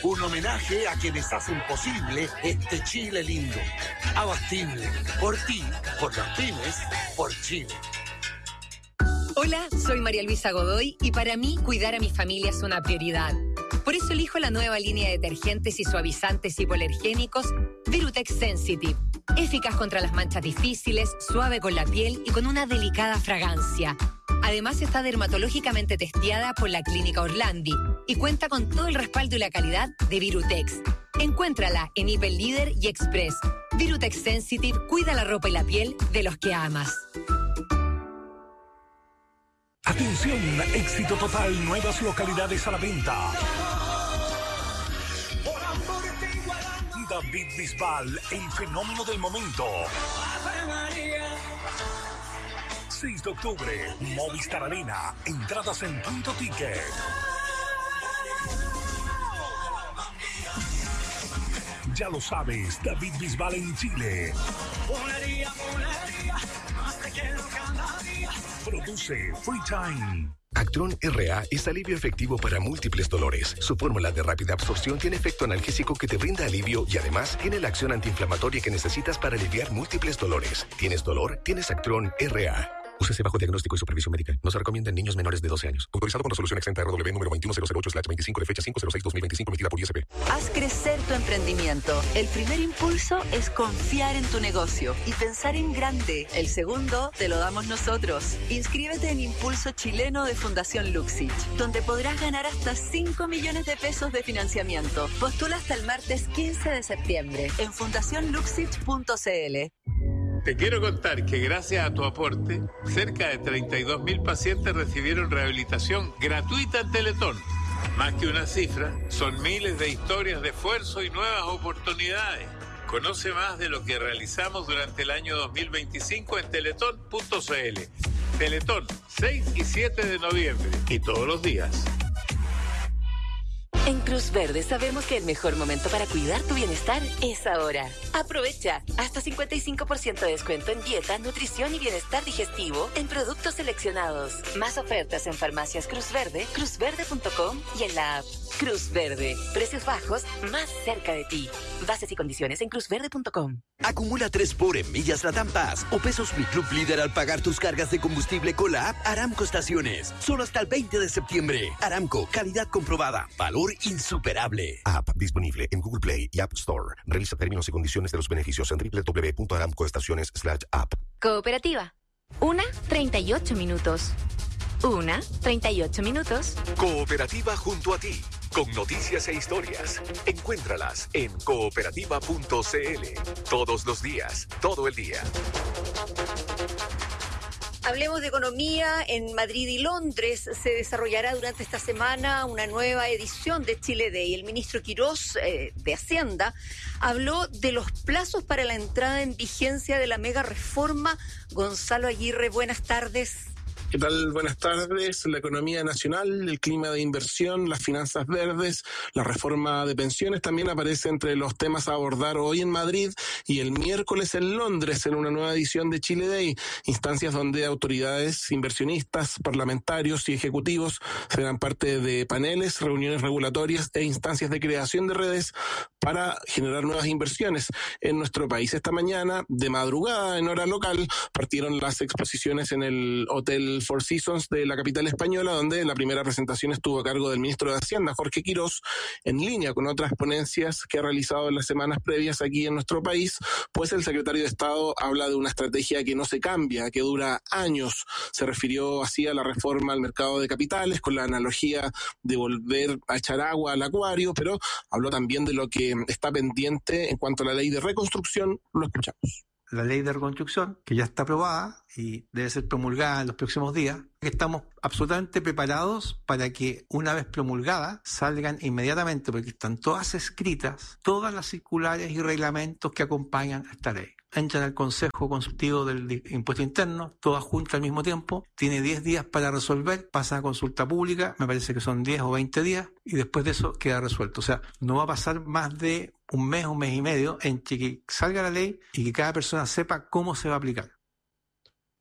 Un homenaje a quienes hacen posible este Chile lindo. Abastible. Por ti, por las pymes, por Chile. Hola, soy María Luisa Godoy y para mí cuidar a mi familia es una prioridad. Por eso elijo la nueva línea de detergentes y suavizantes hipoalergénicos Virutex Sensitive. Eficaz contra las manchas difíciles, suave con la piel y con una delicada fragancia. Además está dermatológicamente testeada por la Clínica Orlandi y cuenta con todo el respaldo y la calidad de Virutex. Encuéntrala en Hiper Líder y Express. Virutex Sensitive cuida la ropa y la piel de los que amas. Atención, éxito total, nuevas localidades a la venta. David Bisbal, el fenómeno del momento. 6 de octubre, Movistar Arena, entradas en Punto Ticket. Ya lo sabes, David Bisbal en Chile. Produce Free Time. Actron RA es alivio efectivo para múltiples dolores. Su fórmula de rápida absorción tiene efecto analgésico que te brinda alivio y además tiene la acción antiinflamatoria que necesitas para aliviar múltiples dolores. ¿Tienes dolor? Tienes Actron RA. Úsese bajo diagnóstico y supervisión médica. No se recomienda en niños menores de 12 años. Autorizado con resolución exenta RW número 21008/25 de fecha 506/2025 emitida por ISP. Haz crecer tu emprendimiento. El primer impulso es confiar en tu negocio y pensar en grande. El segundo te lo damos nosotros. Inscríbete en Impulso Chileno de Fundación Luxich, donde podrás ganar hasta 5 millones de pesos de financiamiento. Postula hasta el martes 15 de septiembre en fundacionluxich.cl. Te quiero contar que gracias a tu aporte, cerca de 32.000 pacientes recibieron rehabilitación gratuita en Teletón. Más que una cifra, son miles de historias de esfuerzo y nuevas oportunidades. Conoce más de lo que realizamos durante el año 2025 en teletón.cl. Teletón, 6 y 7 de noviembre y todos los días. En Cruz Verde sabemos que el mejor momento para cuidar tu bienestar es ahora. Aprovecha hasta 55% de descuento en dieta, nutrición y bienestar digestivo en productos seleccionados. Más ofertas en farmacias Cruz Verde, cruzverde.com y en la app. Cruz Verde. Precios bajos más cerca de ti. Bases y condiciones en cruzverde.com. Acumula 3x en millas Latam Pass o pesos Mi Club Líder al pagar tus cargas de combustible con la app Aramco Estaciones. Solo hasta el 20 de septiembre. Aramco, calidad comprobada. Valor insuperable. App disponible en Google Play y App Store. Revisa términos y condiciones de los beneficios en www.aramcoestaciones.app. Cooperativa. 1:38 minutos. 1:38 minutos. Cooperativa junto a ti. Con noticias e historias. Encuéntralas en cooperativa.cl. Todos los días, todo el día. Hablemos de economía. En Madrid y Londres se desarrollará durante esta semana una nueva edición de Chile Day. El ministro Quirós, de Hacienda, habló de los plazos para la entrada en vigencia de la mega reforma. Gonzalo Aguirre, buenas tardes. ¿Qué tal? Buenas tardes. La economía nacional, el clima de inversión, las finanzas verdes, la reforma de pensiones también aparece entre los temas a abordar hoy en Madrid y el miércoles en Londres en una nueva edición de Chile Day, instancias donde autoridades, inversionistas, parlamentarios y ejecutivos serán parte de paneles, reuniones regulatorias e instancias de creación de redes para generar nuevas inversiones en nuestro país. Esta mañana, de madrugada, en hora local, partieron las exposiciones en el Hotel Four Seasons de la capital española, donde la primera presentación estuvo a cargo del ministro de Hacienda, Jorge Quirós, en línea con otras ponencias que ha realizado en las semanas previas aquí en nuestro país, pues el secretario de Estado habla de una estrategia que no se cambia, que dura años. Se refirió así a la reforma al mercado de capitales, con la analogía de volver a echar agua al acuario, pero habló también de lo que está pendiente en cuanto a la ley de reconstrucción. Lo escuchamos. La ley de reconstrucción, que ya está aprobada y debe ser promulgada en los próximos días, estamos absolutamente preparados para que una vez promulgada salgan inmediatamente, porque están todas escritas, todas las circulares y reglamentos que acompañan a esta ley. Entran al Consejo Consultivo del Impuesto Interno, todas juntas al mismo tiempo, tiene 10 días para resolver, pasa a consulta pública, me parece que son 10 o 20 días, y después de eso queda resuelto. O sea, no va a pasar más de un mes y medio entre que salga la ley y que cada persona sepa cómo se va a aplicar.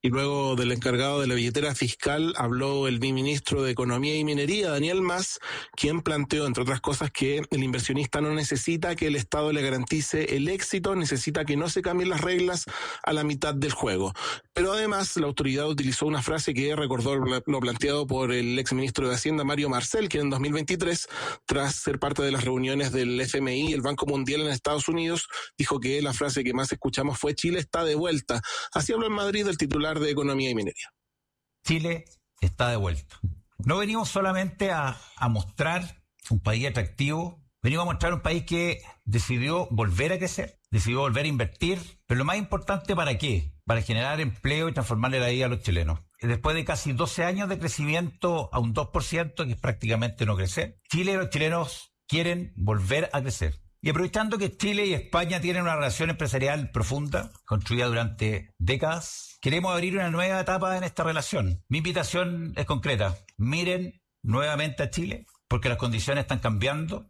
Y luego del encargado de la billetera fiscal habló el ministro de Economía y Minería, Daniel Mas, quien planteó, entre otras cosas, que el inversionista no necesita que el Estado le garantice el éxito, necesita que no se cambien las reglas a la mitad del juego. Pero además la autoridad utilizó una frase que recordó lo planteado por el exministro de Hacienda, Mario Marcel, quien en 2023, tras ser parte de las reuniones del FMI y el Banco Mundial en Estados Unidos, dijo que la frase que más escuchamos fue «Chile está de vuelta». Así habló en Madrid el titular de Economía y Minería. Chile está de vuelta. No venimos solamente a mostrar un país atractivo, venimos a mostrar un país que decidió volver a crecer, decidió volver a invertir, pero lo más importante, ¿para qué? Para generar empleo y transformarle la vida a los chilenos. Después de casi 12 años de crecimiento a un 2%, que es prácticamente no crecer, Chile y los chilenos quieren volver a crecer. Y aprovechando que Chile y España tienen una relación empresarial profunda, construida durante décadas, queremos abrir una nueva etapa en esta relación. Mi invitación es concreta. Miren nuevamente a Chile, porque las condiciones están cambiando.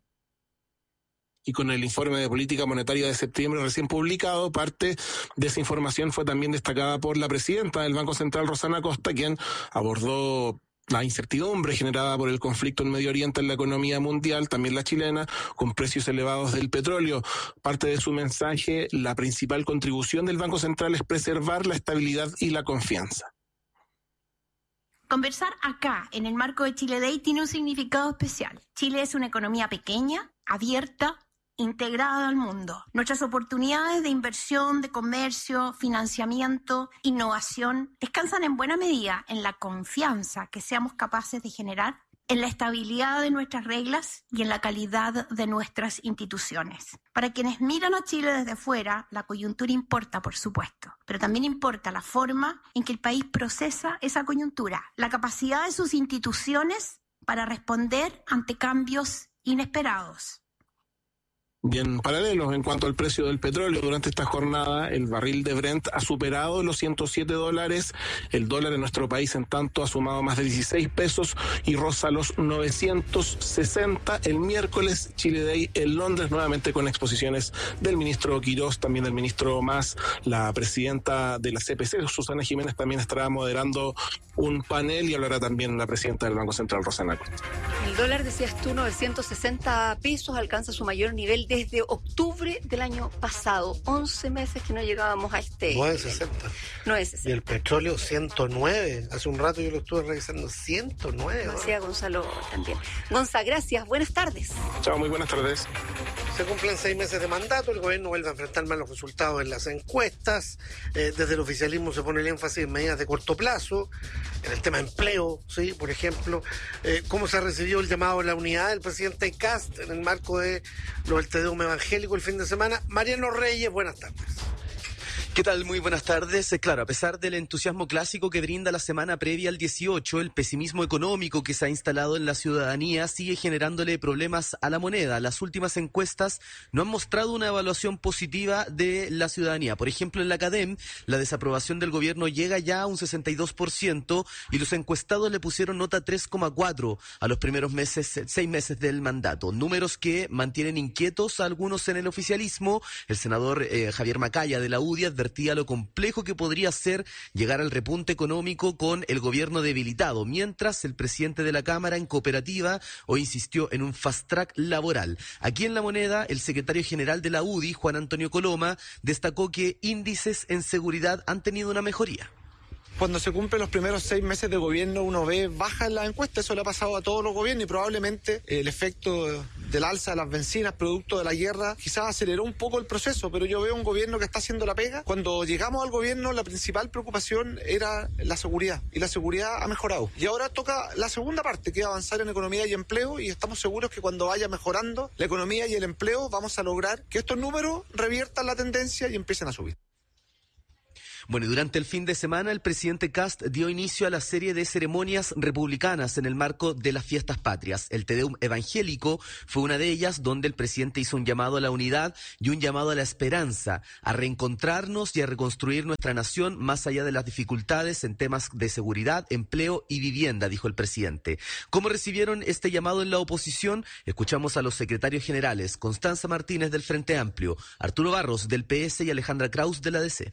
Y con el informe de política monetaria de septiembre recién publicado, parte de esa información fue también destacada por la presidenta del Banco Central, Rosana Acosta, quien abordó la incertidumbre generada por el conflicto en Medio Oriente en la economía mundial, también la chilena, con precios elevados del petróleo. Parte de su mensaje, la principal contribución del Banco Central es preservar la estabilidad y la confianza. Conversar acá, en el marco de Chile Day, tiene un significado especial. Chile es una economía pequeña, abierta, integrada al mundo. Nuestras oportunidades de inversión, de comercio, financiamiento, innovación, descansan en buena medida en la confianza que seamos capaces de generar, en la estabilidad de nuestras reglas y en la calidad de nuestras instituciones. Para quienes miran a Chile desde fuera, la coyuntura importa, por supuesto, pero también importa la forma en que el país procesa esa coyuntura, la capacidad de sus instituciones para responder ante cambios inesperados. Bien, paralelos en cuanto al precio del petróleo, durante esta jornada el barril de Brent ha superado los $107, el dólar en nuestro país en tanto ha sumado más de 16 pesos y roza los 960. El miércoles Chile Day en Londres, nuevamente con exposiciones del ministro Quirós, también del ministro Mas, la presidenta de la CPC, Susana Jiménez, también estará moderando un panel y hablará también la presidenta del Banco Central, Rosana Acosta. El dólar, decías tú, 960 pesos, alcanza su mayor nivel desde octubre del año pasado. 11 meses que no llegábamos a este... 9.60. Y el petróleo, 109. Hace un rato yo lo estuve revisando, 109. Lo decía Gonzalo también. Gonza, gracias. Buenas tardes. Chao, muy buenas tardes. Se cumplen 6 meses de mandato, el gobierno vuelve a enfrentar malos resultados en las encuestas. Desde el oficialismo se pone el énfasis en medidas de corto plazo, en el tema empleo, ¿sí? Por ejemplo, cómo se ha recibido el llamado a la unidad del presidente Kast en el marco de los Tedeum evangélico el fin de semana. Mariano Reyes, buenas tardes. ¿Qué tal? Muy buenas tardes. Claro, a pesar del entusiasmo clásico que brinda la semana previa al 18, el pesimismo económico que se ha instalado en la ciudadanía sigue generándole problemas a la moneda. Las últimas encuestas no han mostrado una evaluación positiva de la ciudadanía. Por ejemplo, en la CADEM, la desaprobación del gobierno llega ya a un 62% y los encuestados le pusieron nota 3,4 a los primeros 6 meses del mandato. Números que mantienen inquietos a algunos en el oficialismo. El senador Javier Macaya de la UDI advertía lo complejo que podría ser llegar al repunte económico con el gobierno debilitado, mientras el presidente de la Cámara en cooperativa hoy insistió en un fast track laboral. Aquí en La Moneda, el secretario general de la UDI, Juan Antonio Coloma, destacó que índices en seguridad han tenido una mejoría. Cuando se cumplen los primeros 6 meses de gobierno, uno ve baja en las encuestas, eso le ha pasado a todos los gobiernos y probablemente el efecto del alza de las bencinas, producto de la guerra, quizás aceleró un poco el proceso, pero yo veo un gobierno que está haciendo la pega. Cuando llegamos al gobierno, la principal preocupación era la seguridad, y la seguridad ha mejorado. Y ahora toca la segunda parte, que es avanzar en economía y empleo, y estamos seguros que cuando vaya mejorando la economía y el empleo, vamos a lograr que estos números reviertan la tendencia y empiecen a subir. Bueno, y durante el fin de semana el presidente Kast dio inicio a la serie de ceremonias republicanas en el marco de las fiestas patrias. El Tedeum evangélico fue una de ellas, donde el presidente hizo un llamado a la unidad y un llamado a la esperanza, a reencontrarnos y a reconstruir nuestra nación más allá de las dificultades en temas de seguridad, empleo y vivienda, dijo el presidente. ¿Cómo recibieron este llamado en la oposición? Escuchamos a los secretarios generales, Constanza Martínez del Frente Amplio, Arturo Barros del PS y Alejandra Kraus de la DC.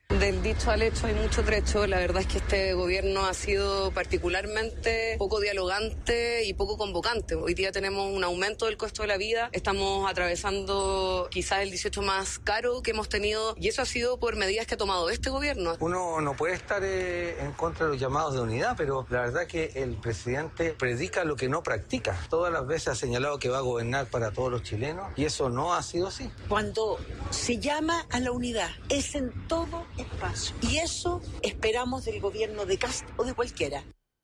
Del dicho al hecho hay mucho trecho. La verdad es que este gobierno ha sido particularmente poco dialogante y poco convocante. Hoy día tenemos un aumento del costo de la vida. Estamos atravesando quizás el 18 más caro que hemos tenido y eso ha sido por medidas que ha tomado este gobierno. Uno no puede estar en contra de los llamados de unidad, pero la verdad que el presidente predica lo que no practica. Todas las veces ha señalado que va a gobernar para todos los chilenos y eso no ha sido así. Cuando se llama a la unidad es en todo espacio. Y eso esperamos del gobierno de Kast o de cualquiera.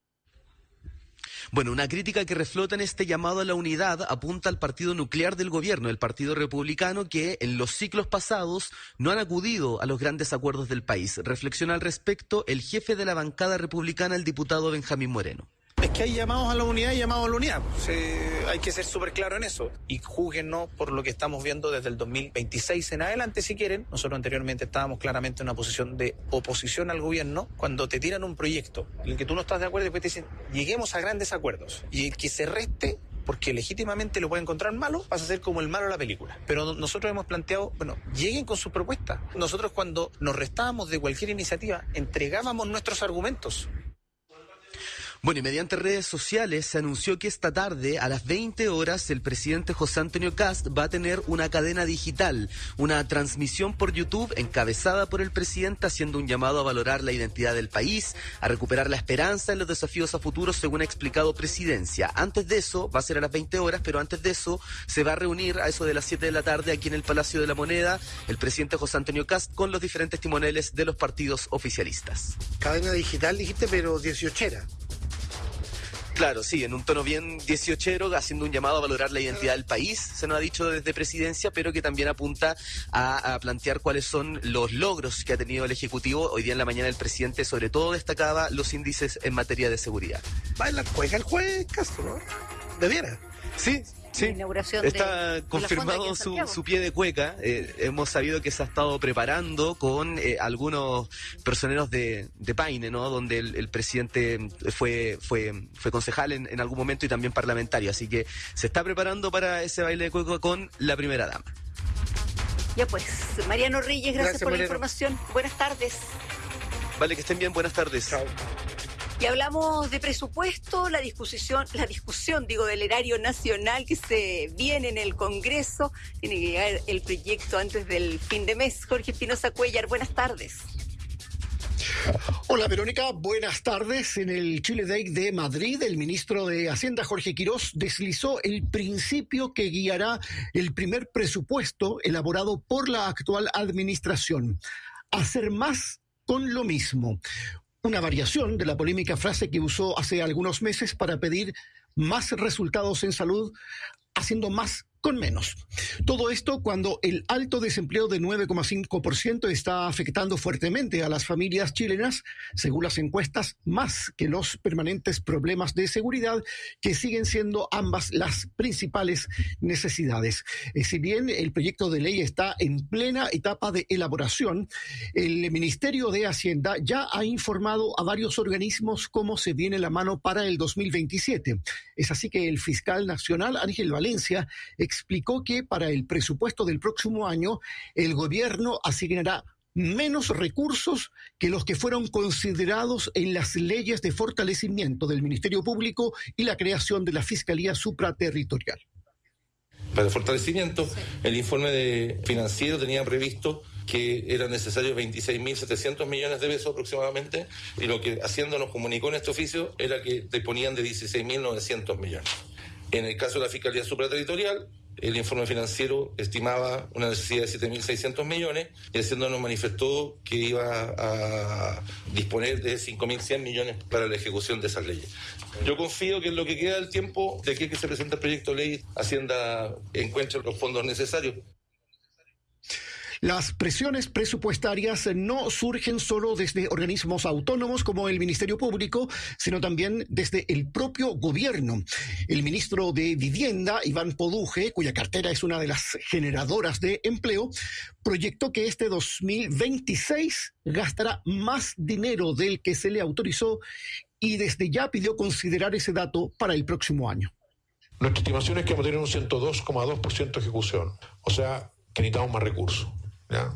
Bueno, una crítica que reflota en este llamado a la unidad apunta al partido nuclear del gobierno, el Partido Republicano, que en los ciclos pasados no han acudido a los grandes acuerdos del país. Reflexiona al respecto el jefe de la bancada republicana, el diputado Benjamín Moreno. Es que hay llamados a la unidad y llamados a la unidad. Hay que ser súper claro en eso. Y júguennos por lo que estamos viendo desde el 2026 en adelante, si quieren. Nosotros anteriormente estábamos claramente en una posición de oposición al gobierno. Cuando te tiran un proyecto en el que tú no estás de acuerdo, después te dicen, lleguemos a grandes acuerdos. Y el que se reste, porque legítimamente lo puede encontrar malo, pasa a ser como el malo de la película. Pero nosotros hemos planteado, lleguen con sus propuestas. Nosotros cuando nos restábamos de cualquier iniciativa, entregábamos nuestros argumentos. Bueno, y mediante redes sociales se anunció que esta tarde, a las 20 horas, el presidente José Antonio Kast va a tener una cadena digital, una transmisión por YouTube encabezada por el presidente, haciendo un llamado a valorar la identidad del país, a recuperar la esperanza en los desafíos a futuro, según ha explicado Presidencia. Antes de eso, va a ser a las 20 horas, pero antes de eso se va a reunir a eso de las 7 de la tarde aquí en el Palacio de la Moneda el presidente José Antonio Kast con los diferentes timoneles de los partidos oficialistas. Cadena digital, dijiste, pero 18era. Claro, sí, en un tono bien 18ero, haciendo un llamado a valorar la identidad del país, se nos ha dicho desde Presidencia, pero que también apunta a plantear cuáles son los logros que ha tenido el Ejecutivo. Hoy día en la mañana el presidente sobre todo destacaba los índices en materia de seguridad. Baila cueca el juez Castro, ¿no? ¿Debiera? Sí. Sí, está confirmado su pie de cueca. Hemos sabido que se ha estado preparando con algunos personeros de Paine, ¿no? Donde el presidente fue concejal en algún momento y también parlamentario. Así que se está preparando para ese baile de cueca con la primera dama. Ya pues, Mariano Reyes, gracias por Mariano. La información. Buenas tardes. Vale, que estén bien. Buenas tardes. Chao. Y hablamos de presupuesto, la discusión del erario nacional que se viene en el Congreso. Tiene que llegar el proyecto antes del fin de mes. Jorge Espinosa Cuellar, buenas tardes. Hola Verónica, buenas tardes. En el Chile Day de Madrid, el ministro de Hacienda, Jorge Quirós, deslizó el principio que guiará el primer presupuesto elaborado por la actual administración. Hacer más con lo mismo. Una variación de la polémica frase que usó hace algunos meses para pedir más resultados en salud, haciendo más con menos. Todo esto cuando el alto desempleo de 9,5% está afectando fuertemente a las familias chilenas, según las encuestas, más que los permanentes problemas de seguridad, que siguen siendo ambas las principales necesidades. Si bien el proyecto de ley está en plena etapa de elaboración, el Ministerio de Hacienda ya ha informado a varios organismos cómo se viene la mano para el 2027. Es así que el fiscal nacional, Ángel Valencia, explicó que para el presupuesto del próximo año el gobierno asignará menos recursos que los que fueron considerados en las leyes de fortalecimiento del Ministerio Público y la creación de la Fiscalía Supraterritorial. Para el fortalecimiento, el informe financiero tenía previsto que eran necesarios 26.700 millones de pesos aproximadamente, y lo que Hacienda nos comunicó en este oficio era que disponían de 16.900 millones. En el caso de la Fiscalía Supraterritorial, el informe financiero estimaba una necesidad de 7.600 millones y Hacienda nos manifestó que iba a disponer de 5.100 millones para la ejecución de esas leyes. Yo confío que en lo que queda del tiempo de aquí que se presenta el proyecto de ley, Hacienda encuentre los fondos necesarios. Las presiones presupuestarias no surgen solo desde organismos autónomos como el Ministerio Público, sino también desde el propio gobierno. El ministro de Vivienda, Iván Poduje, cuya cartera es una de las generadoras de empleo, proyectó que este 2026 gastará más dinero del que se le autorizó y desde ya pidió considerar ese dato para el próximo año. Nuestra estimación es que vamos a tener un 102,2% de ejecución, o sea, que necesitamos más recursos. ¿Ya?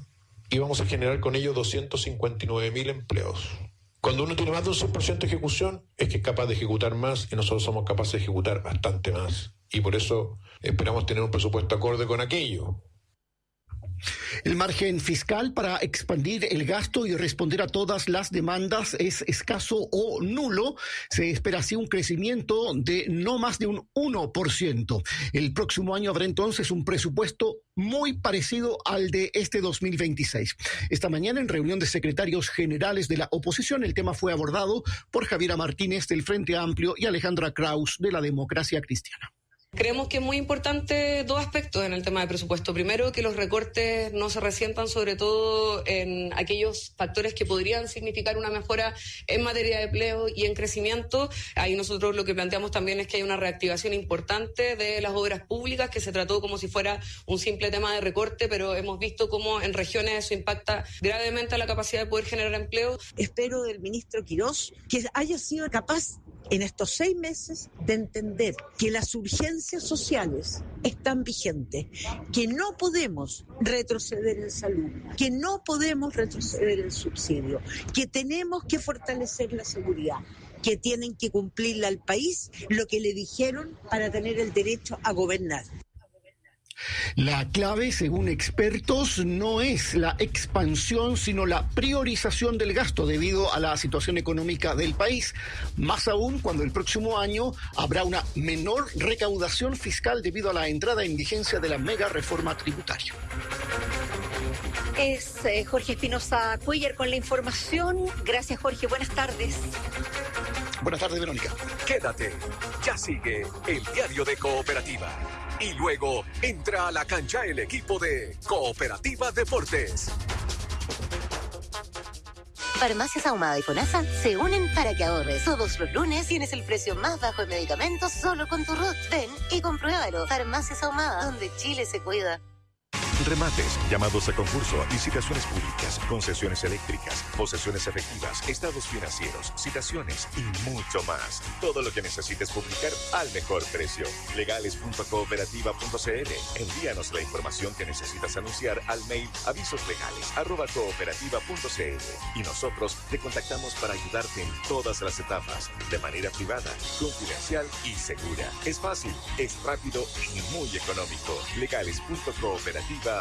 y vamos a generar con ello 259.000 empleos. Cuando uno tiene más de un 100% de ejecución, es que es capaz de ejecutar más, y nosotros somos capaces de ejecutar bastante más. Y por eso esperamos tener un presupuesto acorde con aquello. El margen fiscal para expandir el gasto y responder a todas las demandas es escaso o nulo. Se espera así un crecimiento de no más de un 1%. El próximo año habrá entonces un presupuesto muy parecido al de este 2026. Esta mañana, en reunión de secretarios generales de la oposición, el tema fue abordado por Javiera Martínez del Frente Amplio y Alejandra Kraus de la Democracia Cristiana. Creemos que es muy importante dos aspectos en el tema de presupuesto. Primero, que los recortes no se resientan sobre todo en aquellos factores que podrían significar una mejora en materia de empleo y en crecimiento. Ahí nosotros lo que planteamos también es que hay una reactivación importante de las obras públicas, que se trató como si fuera un simple tema de recorte, pero hemos visto cómo en regiones eso impacta gravemente a la capacidad de poder generar empleo. Espero del ministro Quirós que haya sido capaz en estos 6 meses de entender que las urgencias sociales están vigentes, que no podemos retroceder en salud, que no podemos retroceder en subsidio, que tenemos que fortalecer la seguridad, que tienen que cumplirle al país lo que le dijeron para tener el derecho a gobernar. La clave, según expertos, no es la expansión, sino la priorización del gasto debido a la situación económica del país, más aún cuando el próximo año habrá una menor recaudación fiscal debido a la entrada en vigencia de la mega reforma tributaria. Es Jorge Espinosa Cuellar con la información. Gracias, Jorge. Buenas tardes. Buenas tardes, Verónica. Quédate. Ya sigue el diario de Cooperativa. Y luego entra a la cancha el equipo de Cooperativa Deportes. Farmacias Ahumada y FONASA se unen para que ahorres. Todos los lunes tienes el precio más bajo en medicamentos solo con tu RUT. Ven y compruébalo. Farmacias Ahumada, donde Chile se cuida. Remates, llamados a concurso, licitaciones públicas, concesiones eléctricas, posesiones efectivas, estados financieros, citaciones y mucho más. Todo lo que necesites publicar al mejor precio. Legales.cooperativa.cl. Envíanos la información que necesitas anunciar al mail avisoslegales@cooperativa.cl y nosotros te contactamos para ayudarte en todas las etapas, de manera privada, confidencial y segura. Es fácil, es rápido y muy económico. Legales.cooperativa.cl.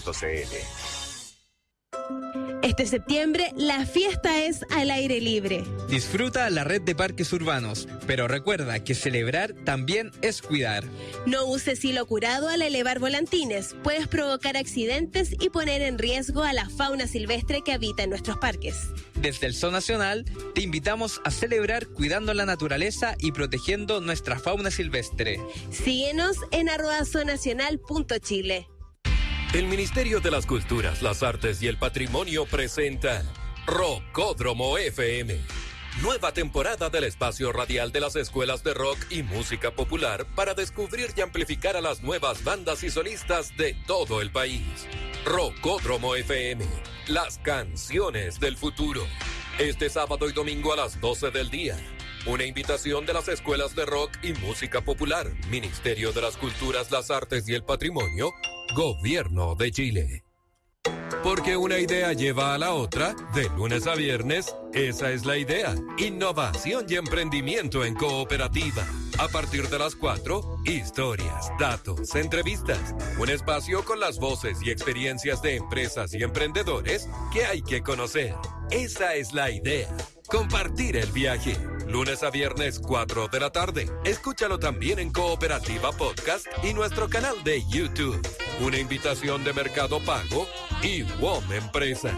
Este septiembre, la fiesta es al aire libre. Disfruta la red de parques urbanos, pero recuerda que celebrar también es cuidar. No uses hilo curado al elevar volantines. Puedes provocar accidentes y poner en riesgo a la fauna silvestre que habita en nuestros parques. Desde el Zoo Nacional, te invitamos a celebrar cuidando la naturaleza y protegiendo nuestra fauna silvestre. Síguenos en @zoonacional.chile. El Ministerio de las Culturas, las Artes y el Patrimonio presenta Rockódromo FM. Nueva temporada del espacio radial de las escuelas de rock y música popular para descubrir y amplificar a las nuevas bandas y solistas de todo el país. Rockódromo FM, las canciones del futuro. Este sábado y domingo a las 12 del día. Una invitación de las escuelas de rock y música popular, Ministerio de las Culturas, las Artes y el Patrimonio, Gobierno de Chile. Porque una idea lleva a la otra, de lunes a viernes, esa es la idea. Innovación y emprendimiento en cooperativa. A partir de las 4, historias, datos, entrevistas. Un espacio con las voces y experiencias de empresas y emprendedores que hay que conocer. Esa es la idea. Compartir el viaje. Lunes a viernes, 4 de la tarde. Escúchalo también en Cooperativa Podcast y nuestro canal de YouTube. Una invitación de Mercado Pago y WOM Empresas.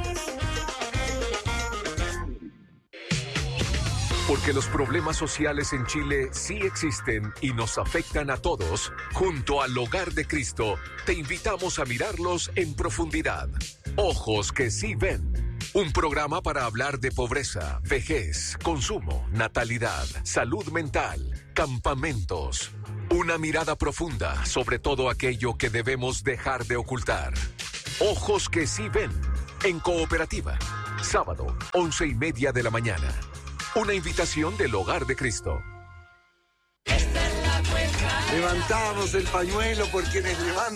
Porque los problemas sociales en Chile sí existen y nos afectan a todos, junto al Hogar de Cristo, te invitamos a mirarlos en profundidad. Ojos que sí ven. Un programa para hablar de pobreza, vejez, consumo, natalidad, salud mental, campamentos. Una mirada profunda sobre todo aquello que debemos dejar de ocultar. Ojos que sí ven. En Cooperativa. Sábado, 11:30 de la mañana. Una invitación del Hogar de Cristo. Levantamos el pañuelo por quienes levantan